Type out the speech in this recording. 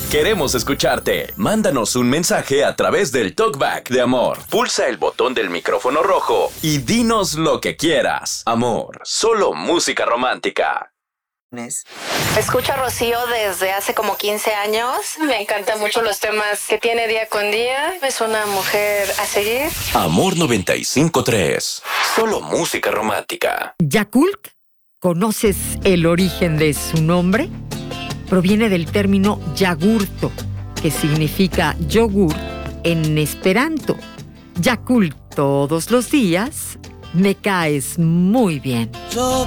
Queremos escucharte. Mándanos un mensaje a través del TalkBack de Amor. Pulsa el botón del micrófono rojo y dinos lo que quieras. Amor, solo música romántica. Escucho a Rocío desde hace como 15 años. Me encantan mucho los temas que tiene día con día. Es una mujer a seguir. Amor 95.3. Solo música romántica. Yakult, ¿conoces el origen de su nombre? Proviene del término yagurto, que significa yogur en esperanto. Yakult, todos los días me caes muy bien.